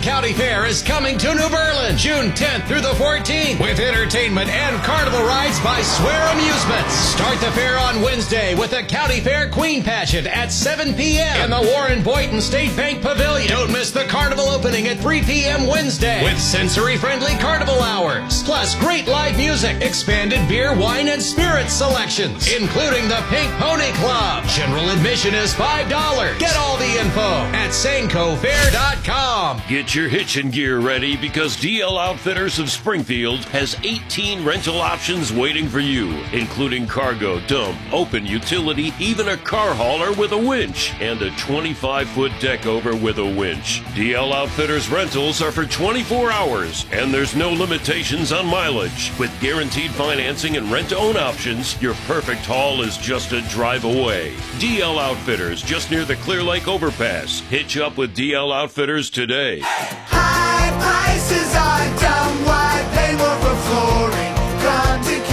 Franklin County Fair is coming to New Berlin June 10th through the 14th with entertainment and carnival rides by Swear Amusements. Start the fair on Wednesday with the County Fair Queen Pageant at 7 p.m. in the Warren Boynton State Bank Pavilion. Don't miss the carnival opening at 3 p.m. Wednesday with sensory-friendly carnival hours. Plus great live music, expanded beer, wine, and spirits selections, including the Pink Pony Club. General admission is $5. Get all the info at SankoFair.com. Get your hitching gear ready because DL Outfitters of Springfield has 18 rental options waiting for you, including cargo, dump, open utility, even a car hauler with a winch, and a 25-foot deck over with a winch. DL Outfitters rentals are for 24 hours, and there's no limitations on mileage. With guaranteed financing and rent-to-own options, your perfect haul is just a drive away. DL Outfitters, just near the Clear Lake Overpass. Hitch up with DL Outfitters today. High prices are dumb. Why pay more for flooring? Come to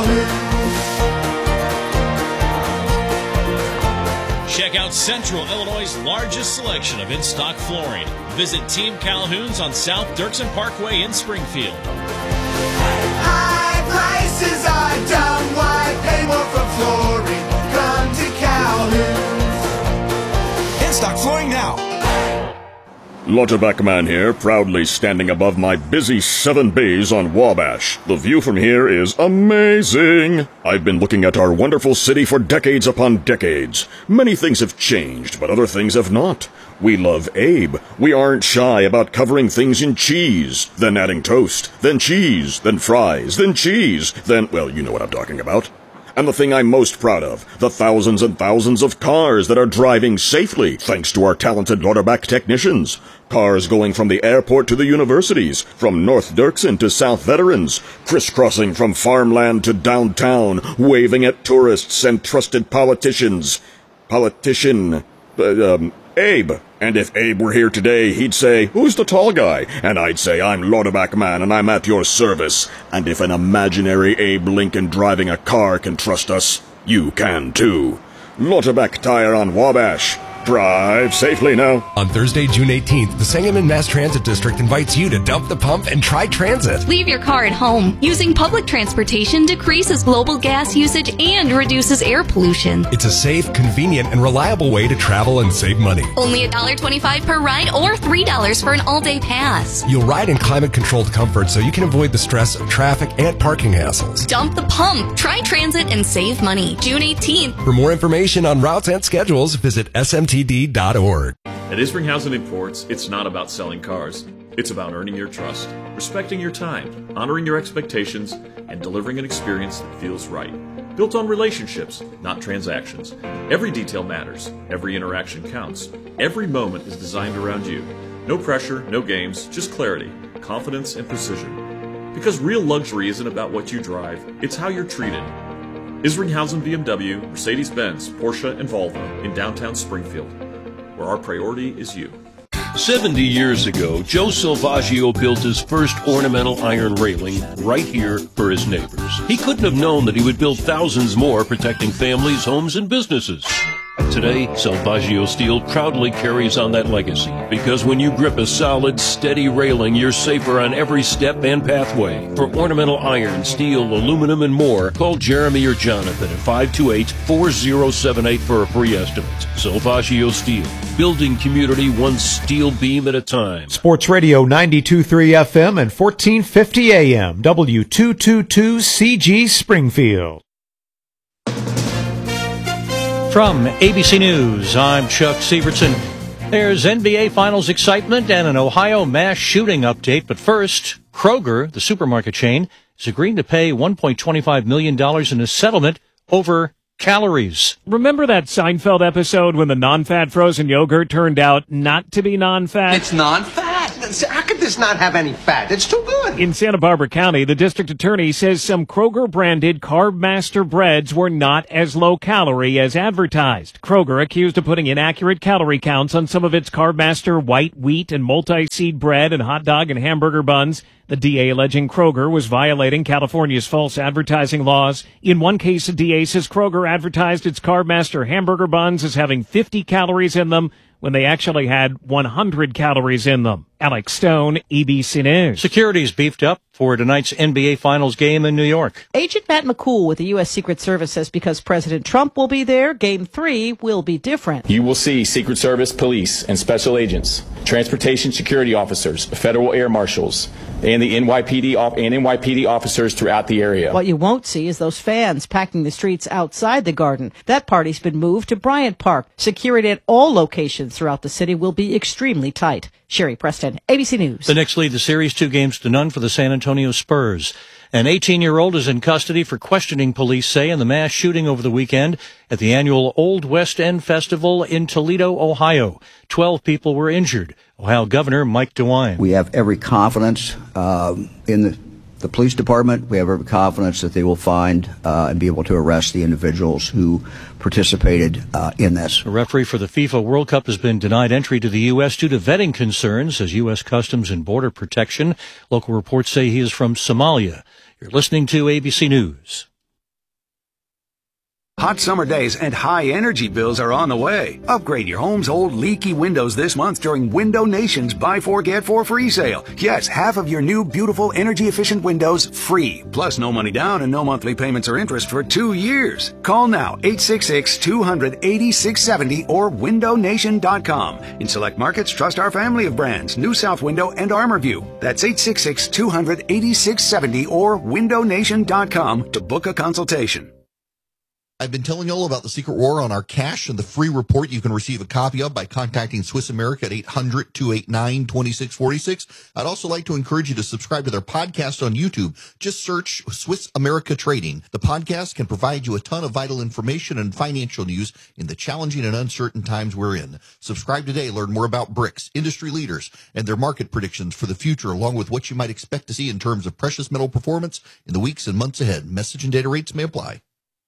Calhoun. Check out Central Illinois' largest selection of in-stock flooring. Visit Team Calhoun's on South Dirksen Parkway in Springfield. High prices are dumb. Why pay more for flooring? Come to Calhoun. In-stock flooring now. Lauterbach Man here, proudly standing above my busy 7 bays on Wabash. The view from here is amazing. I've been looking at our wonderful city for decades upon decades. Many things have changed, but other things have not. We love Abe. We aren't shy about covering things in cheese, then adding toast, then cheese, then fries, then cheese, then, well, you know what I'm talking about. And the thing I'm most proud of, the thousands and thousands of cars that are driving safely thanks to our talented Lauterbach technicians. Cars going from the airport to the universities, from North Dirksen to South Veterans, crisscrossing from farmland to downtown, waving at tourists and trusted politicians. Abe. And if Abe were here today, he'd say, "Who's the tall guy?" And I'd say, "I'm Lauterbach Man, and I'm at your service." And if an imaginary Abe Lincoln driving a car can trust us, you can too. Lauterbach Tire on Wabash. Drive safely now. On Thursday, June 18th, the Sangamon Mass Transit District invites you to dump the pump and try transit. Leave your car at home. Using public transportation decreases global gas usage and reduces air pollution. It's a safe, convenient, and reliable way to travel and save money. Only $1.25 per ride or $3 for an all-day pass. You'll ride in climate-controlled comfort so you can avoid the stress of traffic and parking hassles. Dump the pump. Try transit and save money. June 18th. For more information on routes and schedules, visit SMTD.org. At Isringhausen Imports, it's not about selling cars. It's about earning your trust, respecting your time, honoring your expectations, and delivering an experience that feels right. Built on relationships, not transactions. Every detail matters. Every interaction counts. Every moment is designed around you. No pressure, no games, just clarity, confidence, and precision. Because real luxury isn't about what you drive, it's how you're treated. Isringhausen BMW, Mercedes-Benz, Porsche, and Volvo in downtown Springfield, where our priority is you. 70 years ago, Joe Silvaggio built his first ornamental iron railing right here for his neighbors. He couldn't have known that he would build thousands more protecting families, homes, and businesses. Today, Silvaggio Steel proudly carries on that legacy because when you grip a solid, steady railing, you're safer on every step and pathway. For ornamental iron, steel, aluminum, and more, call Jeremy or Jonathan at 528-4078 for a free estimate. Silvaggio Steel, building community one steel beam at a time. Sports Radio 92.3 FM and 1450 AM, W222CG Springfield. From ABC News, I'm Chuck Sievertson. There's NBA Finals excitement and an Ohio mass shooting update. But first, Kroger, the supermarket chain, is agreeing to pay $1.25 million in a settlement over calories. Remember that Seinfeld episode when the non-fat frozen yogurt turned out not to be non-fat? It's non-fat. How could this not have any fat? It's too good. In Santa Barbara County, the district attorney says some Kroger-branded Carb Master breads were not as low-calorie as advertised. Kroger accused of putting inaccurate calorie counts on some of its Carb Master white wheat and multi-seed bread and hot dog and hamburger buns. The DA alleging Kroger was violating California's false advertising laws. In one case, the DA says Kroger advertised its Carb Master hamburger buns as having 50 calories in them when they actually had 100 calories in them. Alex Stone, ABC News. Security's beefed up for tonight's NBA Finals game in New York. Agent Matt McCool with the U.S. Secret Service says because President Trump will be there, Game 3 will be different. You will see Secret Service, police, and special agents, transportation security officers, federal air marshals, and the NYPD officers throughout the area. What you won't see is those fans packing the streets outside the Garden. That party's been moved to Bryant Park. Security at all locations throughout the city will be extremely tight. Sherry Preston, ABC News. The Knicks lead the series 2-0 for the San Antonio Spurs. An 18-year-old is in custody for questioning, police say, in the mass shooting over the weekend at the annual Old West End Festival in Toledo, Ohio. 12 people were injured. Ohio Governor Mike DeWine. We have every confidence in the police department. We have every confidence that they will find and be able to arrest the individuals who participated in this. A referee for the FIFA World Cup has been denied entry to the U.S. due to vetting concerns as U.S. Customs and Border Protection. Local reports say he is from Somalia. You're listening to ABC News. Hot summer days and high energy bills are on the way. Upgrade your home's old leaky windows this month during Window Nation's Buy 4 Get 4 free sale. Yes, half of your new beautiful energy efficient windows free. Plus no money down and no monthly payments or interest for 2 years. Call now 866-200-8670 or windownation.com. In select markets, trust our family of brands, New South Window and ArmorView. That's 866-200-8670 or windownation.com to book a consultation. I've been telling you all about the Secret War on our cash and the free report you can receive a copy of by contacting Swiss America at 800-289-2646. I'd also like to encourage you to subscribe to their podcast on YouTube. Just search Swiss America Trading. The podcast can provide you a ton of vital information and financial news in the challenging and uncertain times we're in. Subscribe today. Learn more about BRICS, industry leaders, and their market predictions for the future, along with what you might expect to see in terms of precious metal performance in the weeks and months ahead. Message and data rates may apply.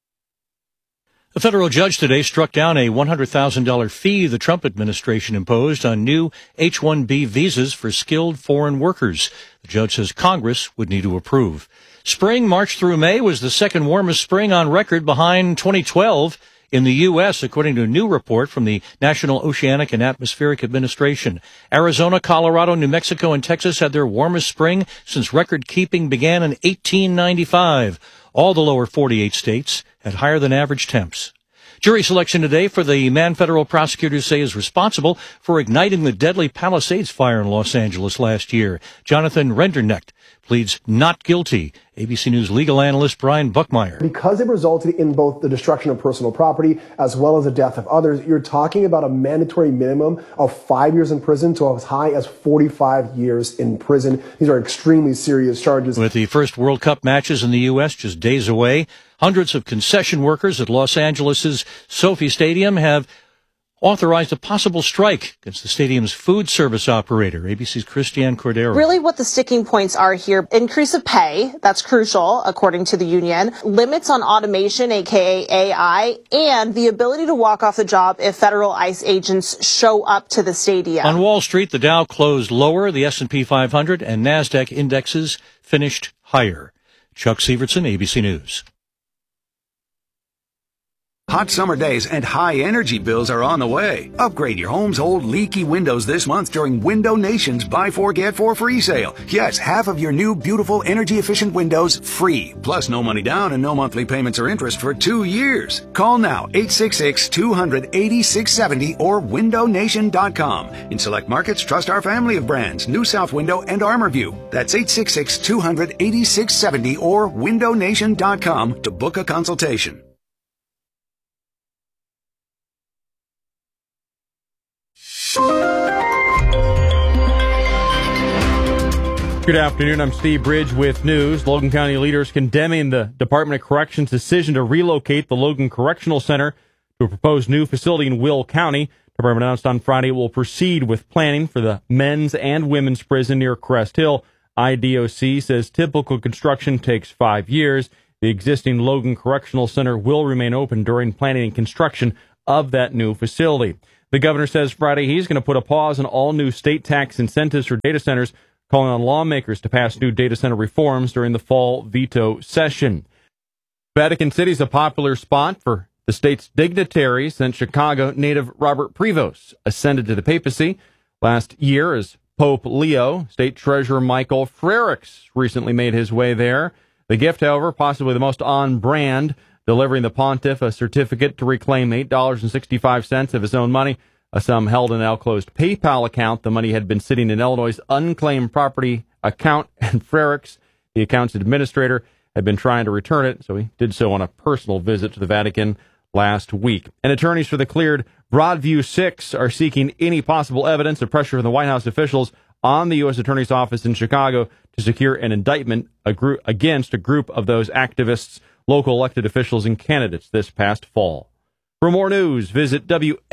A federal judge today struck down a $100,000 fee the Trump administration imposed on new H-1B visas for skilled foreign workers. The judge says Congress would need to approve. Spring, March through May, was the second warmest spring on record behind 2012 in the U.S., according to a new report from the National Oceanic and Atmospheric Administration. Arizona, Colorado, New Mexico, and Texas had their warmest spring since record-keeping began in 1895. All the lower 48 states had higher than average temps. Jury selection today for the man federal prosecutors say is responsible for igniting the deadly Palisades fire in Los Angeles last year. Jonathan Rendernecht pleads not guilty. ABC News legal analyst Brian Buckmeyer. Because it resulted in both the destruction of personal property as well as the death of others, you're talking about a mandatory minimum of 5 years in prison to as high as 45 years in prison. These are extremely serious charges. With the first World Cup matches in the U.S. just days away, hundreds of concession workers at Los Angeles' Sophie Stadium have authorized a possible strike against the stadium's food service operator. ABC's Christiane Cordero. Really what the sticking points are here, increase of pay, that's crucial, according to the union, limits on automation, aka AI, and the ability to walk off the job if federal ICE agents show up to the stadium. On Wall Street, the Dow closed lower, the S&P 500 and NASDAQ indexes finished higher. Chuck Sievertson, ABC News. Hot summer days and high energy bills are on the way. Upgrade your home's old leaky windows this month during Window Nation's Buy 4 Get 4 free sale. Yes, half of your new beautiful energy efficient windows free. Plus no money down and no monthly payments or interest for 2 years. Call now 866-200-8670 or windownation.com. In select markets, trust our family of brands, New South Window and ArmorView. That's 866-200-8670 or windownation.com to book a consultation. Good afternoon. I'm Steve Bridge with news. Logan County leaders condemning the Department of Corrections' decision to relocate the Logan Correctional Center to a proposed new facility in Will County. The department announced on Friday it will proceed with planning for the men's and women's prison near Crest Hill. IDOC says typical construction takes 5 years. The existing Logan Correctional Center will remain open during planning and construction of that new facility. The governor says Friday he's going to put a pause on all new state tax incentives for data centers, calling on lawmakers to pass new data center reforms during the fall veto session. Vatican City is a popular spot for the state's dignitaries since Chicago native Robert Prevost ascended to the papacy last year as Pope Leo. State Treasurer Michael Frericks recently made his way there. The gift, however, possibly the most on-brand, delivering the pontiff a certificate to reclaim $8.65 of his own money, a sum held in an closed PayPal account. The money had been sitting in Illinois' unclaimed property account, and Frericks, the account's administrator, had been trying to return it, so he did so on a personal visit to the Vatican last week. And attorneys for the cleared Broadview 6 are seeking any possible evidence of pressure from the White House officials on the U.S. Attorney's Office in Chicago to secure an indictment against a group of those activists, local elected officials, and candidates this past fall. For more news, visit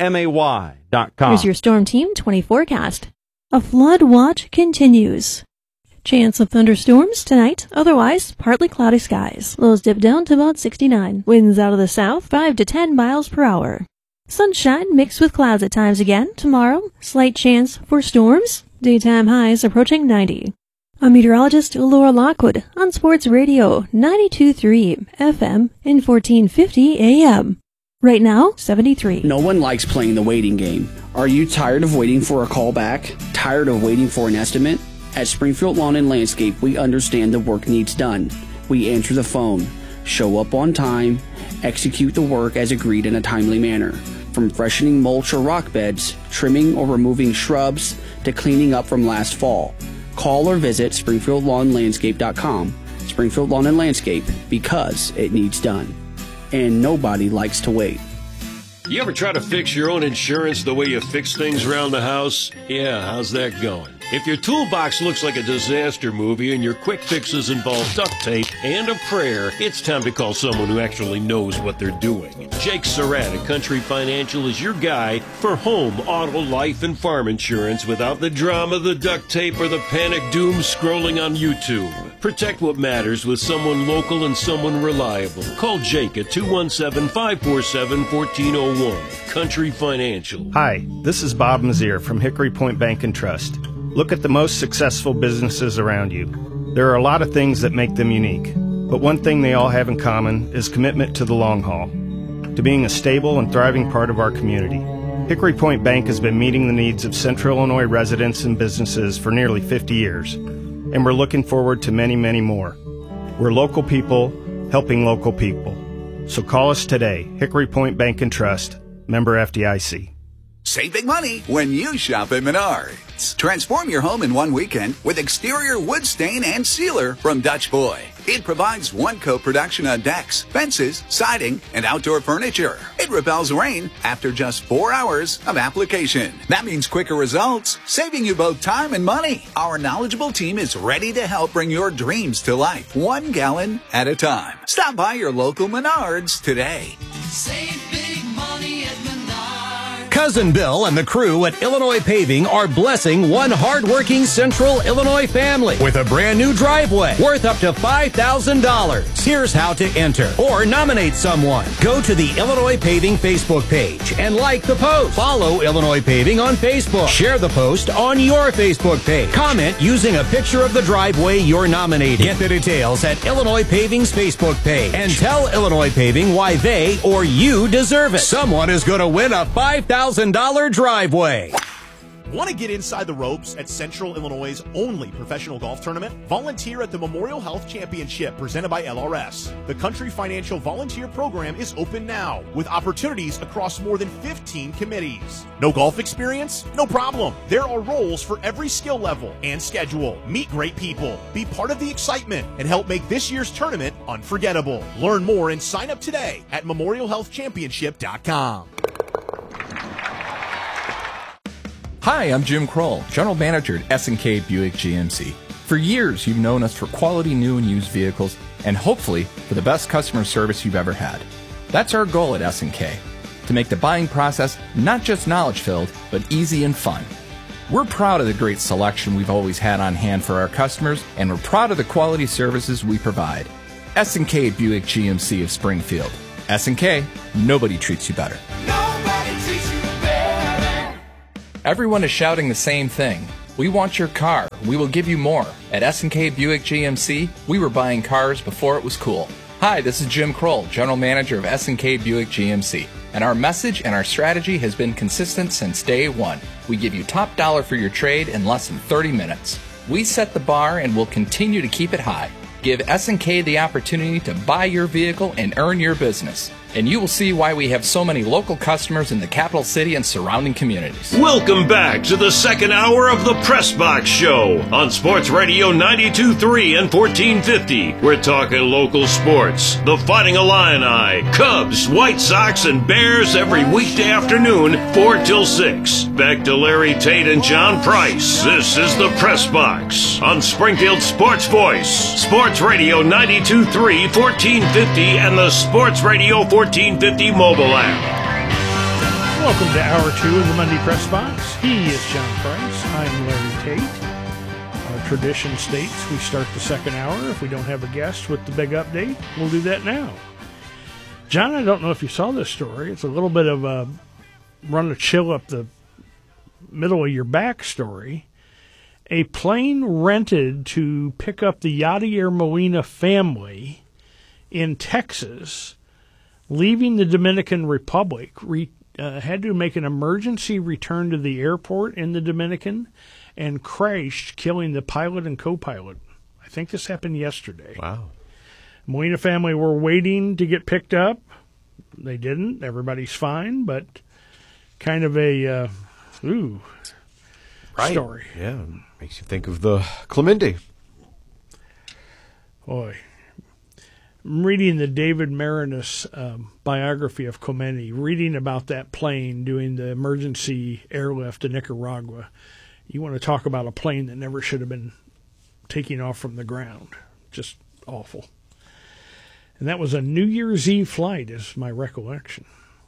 WMAY.com. Here's your Storm Team 20 forecast. A flood watch continues. Chance of thunderstorms tonight, otherwise partly cloudy skies. Lows dip down to about 69. Winds out of the south 5 to 10 miles per hour. Sunshine mixed with clouds at times again tomorrow. Slight chance for storms. Daytime highs approaching 90. I'm meteorologist Laura Lockwood on Sports Radio 92.3 FM and 1450 AM. Right now, 73. No one likes playing the waiting game. Are you tired of waiting for a call back? Tired of waiting for an estimate? At Springfield Lawn and Landscape, we understand the work needs done. We answer the phone, show up on time, execute the work as agreed in a timely manner. From freshening mulch or rock beds, trimming or removing shrubs, to cleaning up from last fall. Call or visit SpringfieldLawnLandscape.com. Springfield Lawn and Landscape, because it needs done. And nobody likes to wait. You ever try to fix your own insurance the way you fix things around the house? Yeah, how's that going? If your toolbox looks like a disaster movie and your quick fixes involve duct tape and a prayer, it's time to call someone who actually knows what they're doing. Jake Surratt at Country Financial is your guy for home, auto, life, and farm insurance without the drama, the duct tape, or the panic doom scrolling on YouTube. Protect what matters with someone local and someone reliable. Call Jake at 217-547-1401. Country Financial. Hi, this is Bob Mazier from Hickory Point Bank and Trust. Look at the most successful businesses around you. There are a lot of things that make them unique, but one thing they all have in common is commitment to the long haul, to being a stable and thriving part of our community. Hickory Point Bank has been meeting the needs of Central Illinois residents and businesses for nearly 50 years, and we're looking forward to many, many more. We're local people helping local people. So call us today, Hickory Point Bank and Trust, member FDIC. Save big money when you shop at Menards. Transform your home in one weekend with exterior wood stain and sealer from Dutch Boy. It provides one-coat production on decks, fences, siding, and outdoor furniture. It repels rain after just 4 hours of application. That means quicker results, saving you both time and money. Our knowledgeable team is ready to help bring your dreams to life, 1 gallon at a time. Stop by your local Menards today. Save big money at Menards. Cousin Bill and the crew at Illinois Paving are blessing one hardworking Central Illinois family with a brand new driveway worth up to $5,000. Here's how to enter or nominate someone. Go to the Illinois Paving Facebook page and like the post. Follow Illinois Paving on Facebook. Share the post on your Facebook page. Comment using a picture of the driveway you're nominating. Get the details at Illinois Paving's Facebook page and tell Illinois Paving why they or you deserve it. Someone is going to win a $5,000 driveway. Want to get inside the ropes at Central Illinois' only professional golf tournament? Volunteer at the Memorial Health Championship presented by LRS. The Country Financial Volunteer Program is open now with opportunities across more than 15 committees. No golf experience? No problem. There are roles for every skill level and schedule. Meet great people, be part of the excitement, and help make this year's tournament unforgettable. Learn more and sign up today at memorialhealthchampionship.com. Hi, I'm Jim Kroll, General Manager at S&K Buick GMC. For years, you've known us for quality new and used vehicles, and hopefully for the best customer service you've ever had. That's our goal at S&K, to make the buying process not just knowledge-filled, but easy and fun. We're proud of the great selection we've always had on hand for our customers, and we're proud of the quality services we provide. S&K Buick GMC of Springfield. S&K, nobody treats you better. Everyone is shouting the same thing. We want your car. We will give you more. At S&K Buick GMC, we were buying cars before it was cool. Hi, this is Jim Kroll, General Manager of S&K Buick GMC. And our message and our strategy has been consistent since day one. We give you top dollar for your trade in less than 30 minutes. We set the bar and will continue to keep it high. Give S&K the opportunity to buy your vehicle and earn your business. And you will see why we have so many local customers in the capital city and surrounding communities. Welcome back to the second hour of the Press Box Show on Sports Radio 92.3 and 1450. We're talking local sports, the Fighting Illini, Cubs, White Sox, and Bears every weekday afternoon, 4 till 6. Back to Larry Tate and John Price. This is the Press Box on Springfield Sports Voice, Sports Radio 92.3, 1450, and the Sports Radio 1450 mobile app. Welcome to Hour 2 of the Monday Press Box. He is John Price. I'm Larry Tate. Our tradition states we start the second hour. If we don't have a guest with the big update, we'll do that now. John, I don't know if you saw this story. It's a little bit of a run a chill up the middle of your back story. A plane rented to pick up the Yadier Molina family in Texas, leaving the Dominican Republic, had to make an emergency return to the airport in the Dominican and crashed, killing the pilot and co-pilot. I think this happened yesterday. Wow. Molina family were waiting to get picked up. They didn't. Everybody's fine, but kind of a story. Yeah, makes you think of the Clemente. Boy. I'm reading the David Marinus biography of Clemente, reading about that plane doing the emergency airlift to Nicaragua. You want to talk about a plane that never should have been taking off from the ground. Just awful. And that was a New Year's Eve flight, is my recollection.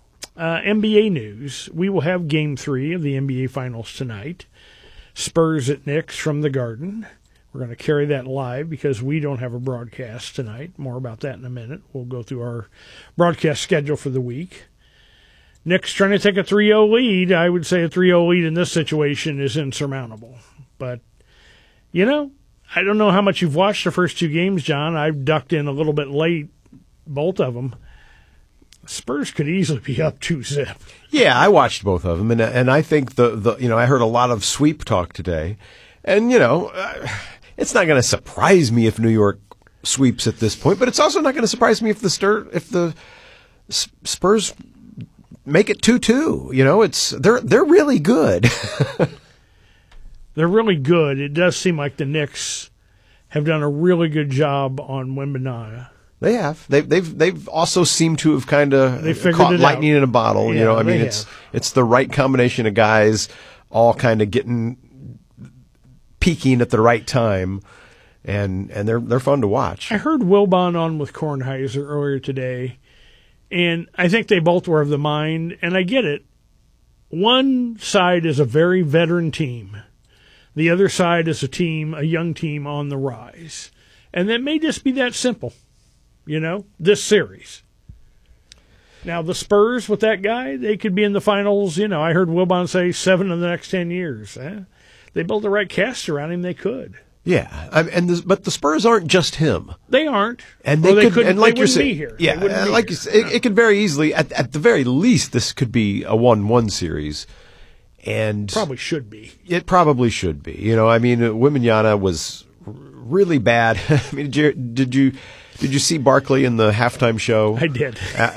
NBA news. We will have Game 3 of the NBA Finals tonight. Spurs at Knicks from the Garden. We're going to carry that live because we don't have a broadcast tonight. More about that in a minute. We'll go through our broadcast schedule for the week. Knicks trying to take a 3-0 lead. I would say a 3-0 lead in this situation is insurmountable. But, you know, I don't know how much you've watched the first two games, John. I've ducked in a little bit late, both of them. Spurs could easily be up 2-0. Yeah, I watched both of them, and I think I heard a lot of sweep talk today. And, it's not going to surprise me if New York sweeps at this point, but it's also not going to surprise me if the Spurs make it 2-2. They're really good. They're really good. It does seem like the Knicks have done a really good job on Wembanyama. They have. They've also seemed to have kind of caught lightning in a bottle. Yeah, it's the right combination of guys all kind of peaking at the right time, and they're fun to watch. I heard Wilbon on with Kornheiser earlier today, and I think they both were of the mind, and I get it. One side is a very veteran team. The other side is a young team on the rise. And that may just be that simple, this series. Now, the Spurs with that guy, they could be in the finals. I heard Wilbon say 7 in the next 10 years. They built the right cast around him, they could. Yeah, but the Spurs aren't just him. They aren't. And they could, and like they you're wouldn't saying, be here. Yeah, like you say, it could very easily, at the very least, this could be a 1-1 series. And probably should be. It probably should be. Wembanyama was really bad. I mean, did you see Barkley in the halftime show? I did.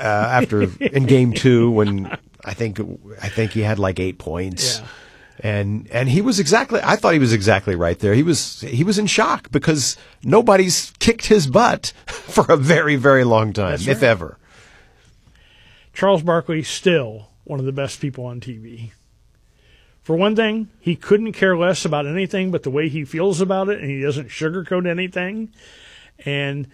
In Game 2 when I think he had like 8 points. Yeah. And he was I thought he was exactly right there. He was in shock because nobody's kicked his butt for a very, very long time, if ever. Charles Barkley, still one of the best people on TV. For one thing, he couldn't care less about anything but the way he feels about it, and he doesn't sugarcoat anything. And,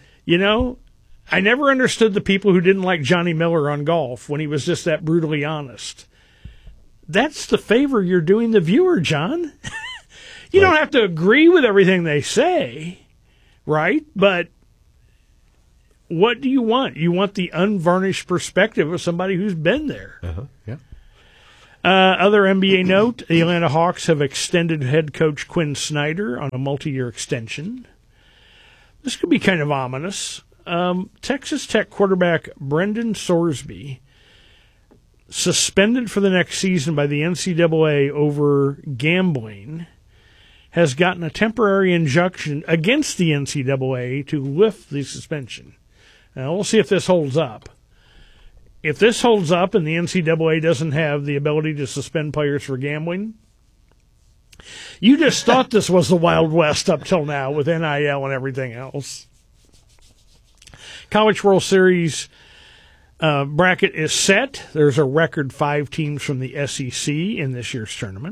I never understood the people who didn't like Johnny Miller on golf when he was just that brutally honest. That's the favor you're doing the viewer, John. You don't have to agree with everything they say, right? But what do you want? You want the unvarnished perspective of somebody who's been there. Yeah. Other NBA note, the Atlanta Hawks have extended head coach Quinn Snyder on a multi-year extension. This could be kind of ominous. Texas Tech quarterback Brendan Sorsby, suspended for the next season by the NCAA over gambling, has gotten a temporary injunction against the NCAA to lift the suspension. Now, we'll see if this holds up. If this holds up and the NCAA doesn't have the ability to suspend players for gambling, you just thought this was the Wild West up till now with NIL and everything else. College World Series bracket is set. There's a record 5 teams from the SEC in this year's tournament.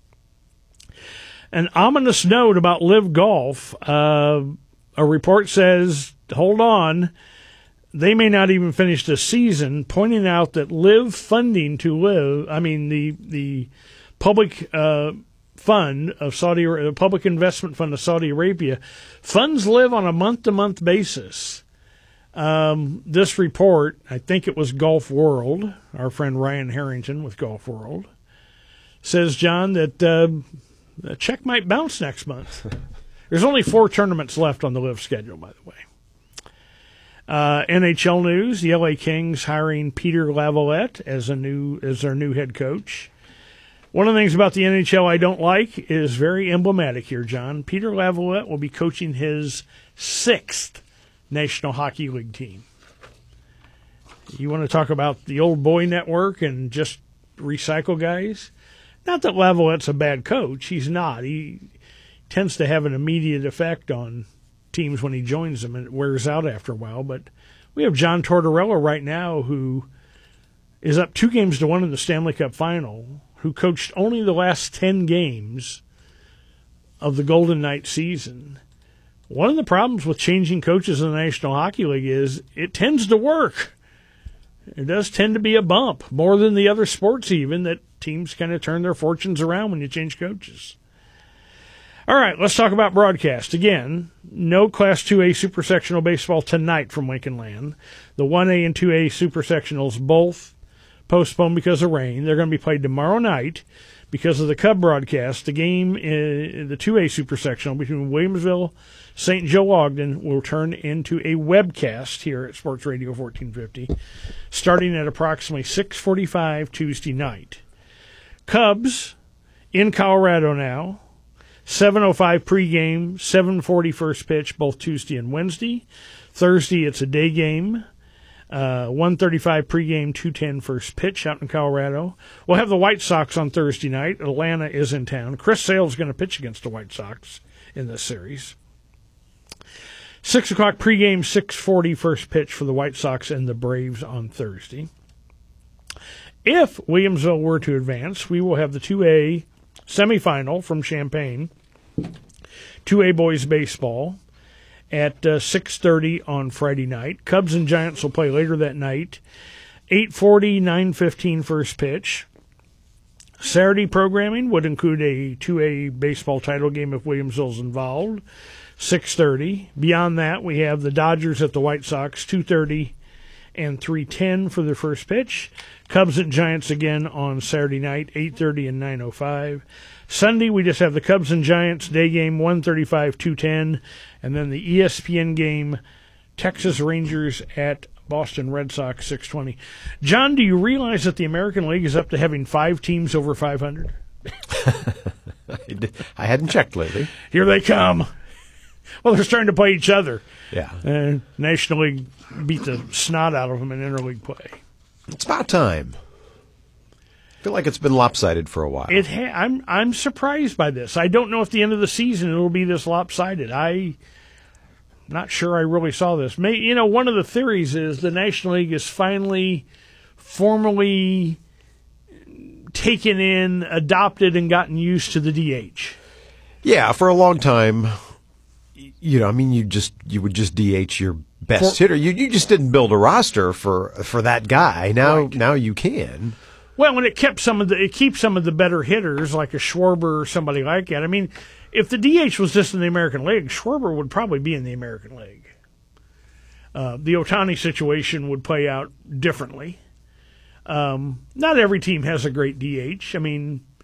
An ominous note about Live Golf. A report says, hold on, they may not even finish the season, pointing out that Live funding to Live, the public fund of Saudi, the public investment fund of Saudi Arabia, funds Live on a month-to-month basis. This report, I think it was Golf World, our friend Ryan Harrington with Golf World, says, John, that the check might bounce next month. There's only 4 tournaments left on the Live schedule, by the way. NHL news, the LA Kings hiring Peter Laviolette as their new head coach. One of the things about the NHL I don't like is very emblematic here, John. Peter Laviolette will be coaching his 6th National Hockey League team. You want to talk about the old boy network and just recycle guys? Not that Laviolette's a bad coach. He's not. He tends to have an immediate effect on teams when he joins them, and it wears out after a while. But we have John Tortorella right now, who is up 2-1 in the Stanley Cup final, who coached only the last 10 games of the Golden Knights season. One of the problems with changing coaches in the National Hockey League is it tends to work. It does tend to be a bump, more than the other sports even, that teams kind of turn their fortunes around when you change coaches. All right, let's talk about broadcast. Again, no Class 2A Super Sectional baseball tonight from Lincoln Land. The 1A and 2A Super Sectionals both postponed because of rain. They're going to be played tomorrow night because of the Cub broadcast. The game, the 2A Super Sectional between Williamsville, St. Joe Ogden, will turn into a webcast here at Sports Radio 1450, starting at approximately 6:45 Tuesday night. Cubs in Colorado now. 7:05 pregame, 7:40 first pitch, both Tuesday and Wednesday. Thursday, it's a day game. 1:35 pregame, 2:10 first pitch out in Colorado. We'll have the White Sox on Thursday night. Atlanta is in town. Chris Sale is going to pitch against the White Sox in this series. 6 o'clock pregame, 6:40 first pitch for the White Sox and the Braves on Thursday. If Williamsville were to advance, we will have the 2A semifinal from Champaign, 2A boys baseball at 6:30 on Friday night. Cubs and Giants will play later that night, 8:40, 9:15 first pitch. Saturday programming would include a 2A baseball title game if Williamsville's involved, 6:30. Beyond that, we have the Dodgers at the White Sox, 2:30 and 3:10 for their first pitch. Cubs and Giants again on Saturday night, 8:30 and 9:05. Sunday, we just have the Cubs and Giants day game, 1:35, 2:10, and then the ESPN game, Texas Rangers at Boston Red Sox, 6:20. John, do you realize that the American League is up to having 5 teams over 500? I hadn't checked lately. Here they come. Well, they're starting to play each other. Yeah. National League beat the snot out of them in interleague play. It's about time. I feel like it's been lopsided for a while. I'm surprised by this. I don't know if at the end of the season it'll be this lopsided. I'm not sure I really saw this. One of the theories is the National League is finally formally taken in, adopted, and gotten used to the DH. Yeah, for a long time, you would just DH your best hitter. You just didn't build a roster for that guy. Now you can. Well, and it keeps some of the better hitters like a Schwarber or somebody like that. I mean, if the DH was just in the American League, Schwarber would probably be in the American League. The Ohtani situation would play out differently. Not every team has a great DH. I mean,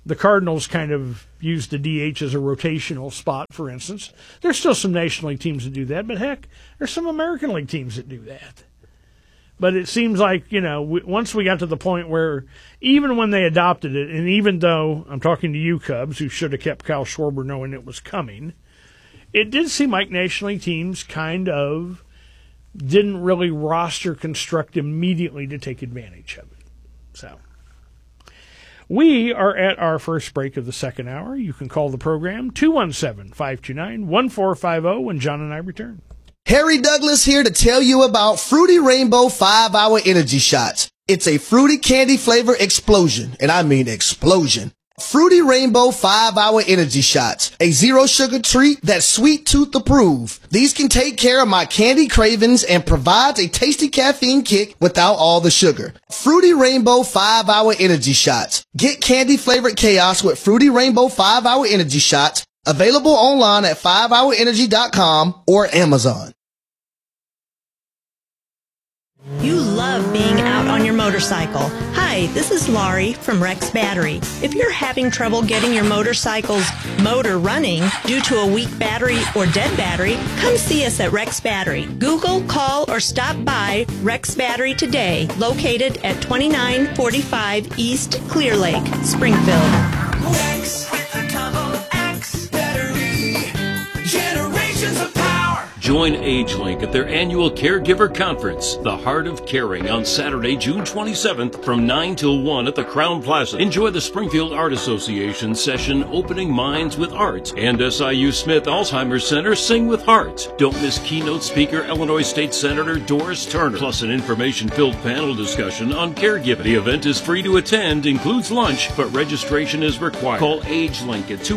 The Cardinals kind of use the DH as a rotational spot, for instance. There's still some National League teams that do that, but heck, there's some American League teams that do that. But it seems like, once we got to the point where even when they adopted it, and even though I'm talking to you, Cubs, who should have kept Kyle Schwarber knowing it was coming, it did seem like National League teams kind of didn't really roster construct immediately to take advantage of it. So we are at our first break of the second hour. You can call the program 217-529-1450 when John and I return. Harry Douglas here to tell you about Fruity Rainbow 5-Hour Energy Shots. It's a fruity candy flavor explosion, and I mean explosion. Fruity Rainbow 5-Hour Energy Shots, a zero sugar treat that's sweet tooth approved. These can take care of my candy cravings and provides a tasty caffeine kick without all the sugar. Fruity Rainbow 5-Hour Energy Shots. Get candy flavored chaos with Fruity Rainbow 5-Hour Energy Shots. Available online at 5hourenergy.com or Amazon. You love being out on your motorcycle. Hi, this is Laurie from Rex Battery. If you're having trouble getting your motorcycle's motor running due to a weak battery or dead battery, come see us at Rex Battery. Google, call, or stop by Rex Battery today, located at 2945 East Clear Lake, Springfield. Rex with the double X battery. Generations of power. Join AgeLink at their annual Caregiver Conference, The Heart of Caring, on Saturday, June 27th from 9 till 1 at the Crown Plaza. Enjoy the Springfield Art Association session, Opening Minds with Art, and SIU Smith Alzheimer's Center, Sing with Heart. Don't miss keynote speaker Illinois State Senator Doris Turner, plus an information-filled panel discussion on caregiving. The event is free to attend, includes lunch, but registration is required. Call AgeLink at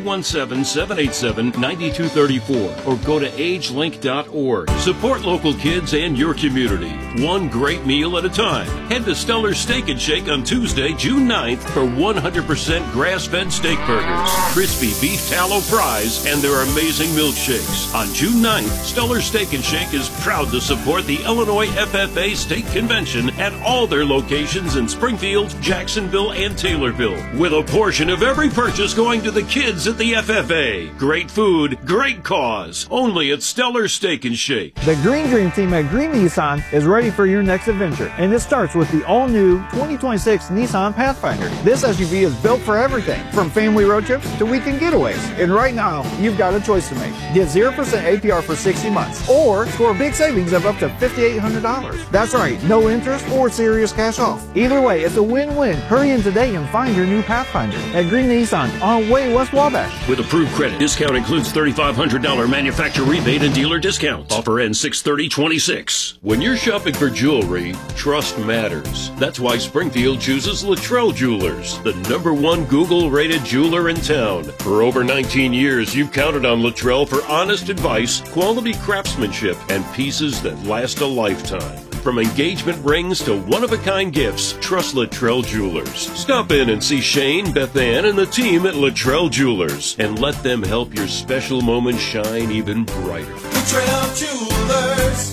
217-787-9234 or go to agelink.org. Support local kids and your community. One great meal at a time. Head to Stellar Steak and Shake on Tuesday, June 9th for 100% grass-fed steak burgers, crispy beef tallow fries, and their amazing milkshakes. On June 9th, Stellar Steak and Shake is proud to support the Illinois FFA State Convention at all their locations in Springfield, Jacksonville, and Taylorville, with a portion of every purchase going to the kids at the FFA. Great food, great cause. Only at Stellar Steak and Shake. The Green Dream team at Green Nissan is ready for your next adventure, and it starts with the all-new 2026 Nissan Pathfinder. This SUV is built for everything, from family road trips to weekend getaways. And right now, you've got a choice to make. Get 0% APR for 60 months, or score big savings of up to $5,800. That's right, no interest or serious cash off. Either way, it's a win-win. Hurry in today and find your new Pathfinder at Green Nissan on Way West Wabash. With approved credit, discount includes $3,500 manufacturer rebate and dealer discount. Offer ends 6/30/26. When you're shopping for jewelry, trust matters. That's why Springfield chooses Luttrell Jewelers, the #1 Google-rated jeweler in town. For over 19 years, you've counted on Luttrell for honest advice, quality craftsmanship, and pieces that last a lifetime. From engagement rings to one-of-a-kind gifts, trust Luttrell Jewelers. Stop in and see Shane, Beth Ann, and the team at Luttrell Jewelers, and let them help your special moment shine even brighter. Luttrell Jewelers.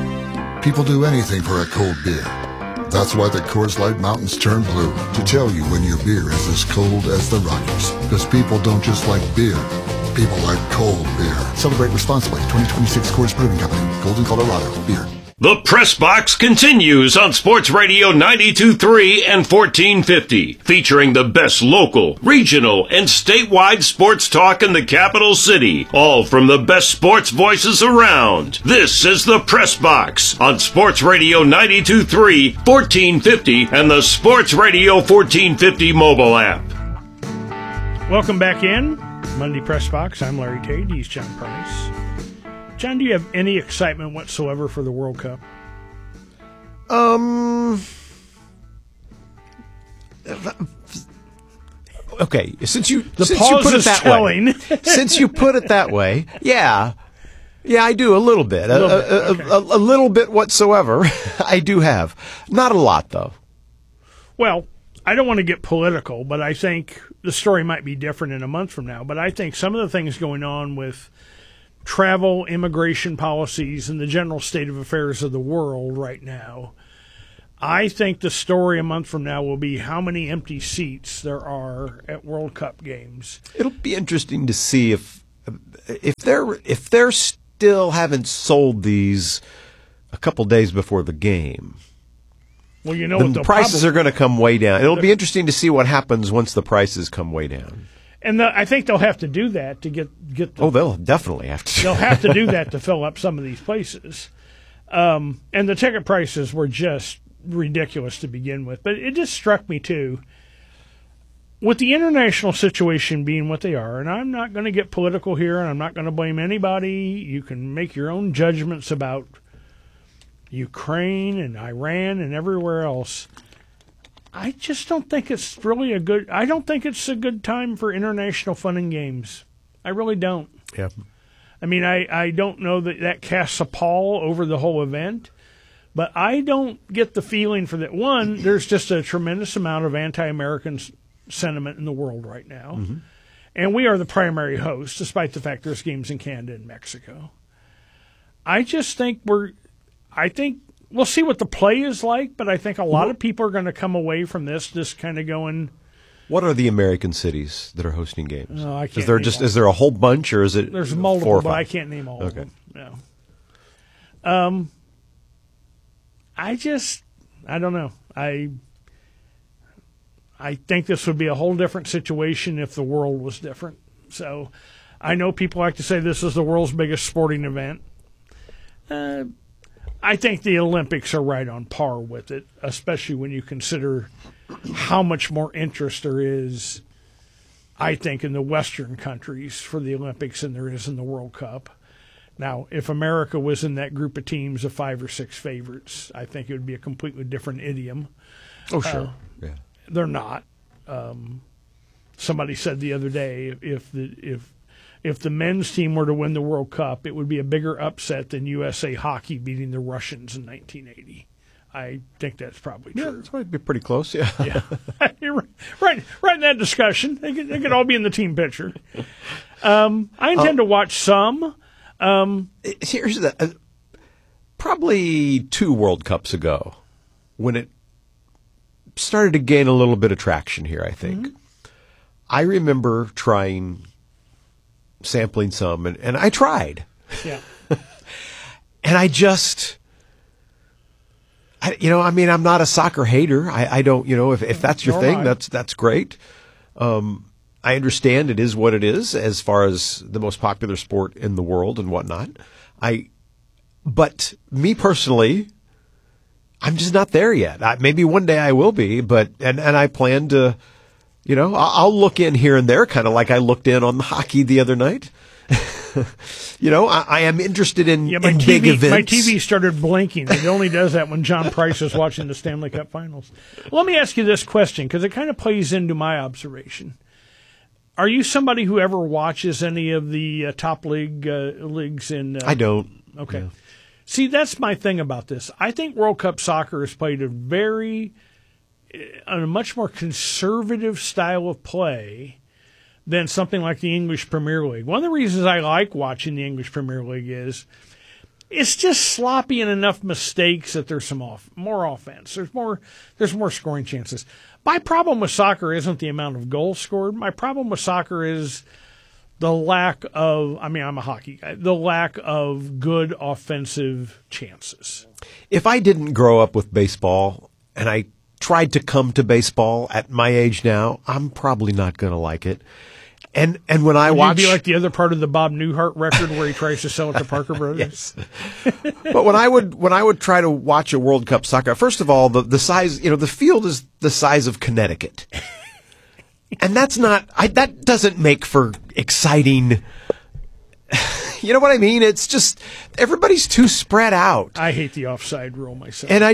People do anything for a cold beer. That's why the Coors Light Mountains turn blue, to tell you when your beer is as cold as the Rockies. Because people don't just like beer, people like cold beer. Celebrate responsibly. 2026 Coors Brewing Company, Golden, Colorado. Beer. The Press Box continues on Sports Radio 92.3 and 1450, featuring the best local, regional, and statewide sports talk in the capital city, all from the best sports voices around. This is the Press Box on Sports Radio 92.3, 1450, and the Sports Radio 1450 mobile app. Welcome back in. Monday Press Box. I'm Larry Tate. He's John Price. John, do you have any excitement whatsoever for the World Cup? Okay, since you put it that way, since you put it that way, yeah, I do a little bit, a little bit whatsoever. I do have, not a lot though. Well, I don't want to get political, but I think the story might be different in a month from now. But I think some of the things going on with travel, immigration policies, and the general state of affairs of the world right now, I think the story a month from now will be how many empty seats there are at World Cup games. It'll be interesting to see if they're still haven't sold these a couple days before the game. Well, you know then what the prices are going to come way down. It'll be interesting to see what happens once the prices come way down. And I think they'll have to do that to get the, they'll definitely have to. They'll have to do that to fill up some of these places. And the ticket prices were just ridiculous to begin with. But it just struck me, too, with the international situation being what they are, and I'm not going to get political here, and I'm not going to blame anybody. You can make your own judgments about Ukraine and Iran and everywhere else. I just don't think it's really I don't think it's a good time for international fun and games. I really don't. Yeah. I mean, I don't know that casts a pall over the whole event, but I don't get the feeling for that. One, there's just a tremendous amount of anti-American sentiment in the world right now. Mm-hmm. And we are the primary host, despite the fact there's games in Canada and Mexico. I just think we'll see what the play is like, but I think a lot of people are going to come away from this just kind of going. What are the American cities that are hosting games? No, I can't. Is there a whole bunch, or is it? There's multiple, 4 or 5? but I can't name all of them. No. I don't know. I think this would be a whole different situation if the world was different. So, I know people like to say this is the world's biggest sporting event. I think the Olympics are right on par with it, especially when you consider how much more interest there is, I think, in the Western countries for the Olympics than there is in the World Cup. Now, if America was in that group of teams of 5 or 6 favorites, I think it would be a completely different idiom. Oh, sure. Yeah. They're not. Somebody said the other day, if the men's team were to win the World Cup, it would be a bigger upset than USA Hockey beating the Russians in 1980. I think that's probably true. Yeah, that might be pretty close, yeah. Yeah. right in that discussion. They could all be in the team picture. I intend to watch some. Here's probably 2 World Cups ago, when it started to gain a little bit of traction here, I think. Mm-hmm. I remember sampling some, and I tried. Yeah. And I'm not a soccer hater. I don't, if that's your thing, that's great. I understand it is what it is as far as the most popular sport in the world and whatnot. But me personally, I'm just not there yet. Maybe one day I will be, and I plan to, I'll look in here and there, kind of like I looked in on the hockey the other night. I am interested in big events. My TV started blinking. It only does that when John Price is watching the Stanley Cup Finals. Let me ask you this question, because it kind of plays into my observation. Are you somebody who ever watches any of the top leagues in? I don't. Okay. Yeah. See, that's my thing about this. I think World Cup soccer has played a much more conservative style of play than something like the English Premier League. One of the reasons I like watching the English Premier League is it's just sloppy and enough mistakes that there's some more offense. There's more scoring chances. My problem with soccer isn't the amount of goals scored. My problem with soccer is the lack of, I'm a hockey guy, the lack of good offensive chances. If I didn't grow up with baseball and I tried to come to baseball at my age now, I'm probably not going to like it. And when I watch, you'd be like the other part of the Bob Newhart record where he tries to sell it to Parker Brothers. Yes. But when I would try to watch a World Cup soccer, first of all, the size, the field is the size of Connecticut, and that doesn't make for exciting. You know what I mean? It's just everybody's too spread out. I hate the offside rule myself, and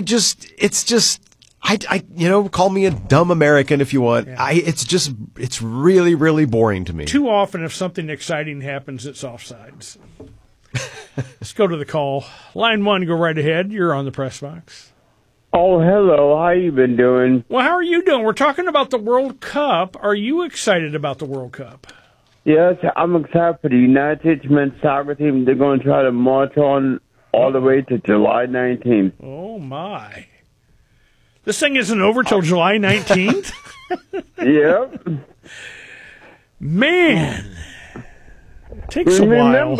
call me a dumb American if you want. Yeah. It's really, really boring to me. Too often, if something exciting happens, it's offsides. Let's go to the call. Line 1, go right ahead. You're on the press box. Oh, hello. How you been doing? Well, how are you doing? We're talking about the World Cup. Are you excited about the World Cup? Yes, I'm excited for the United States men's soccer team. They're going to try to march on all the way to July 19th. Oh, my. This thing isn't over till July 19th? Yep. Man. It takes a while.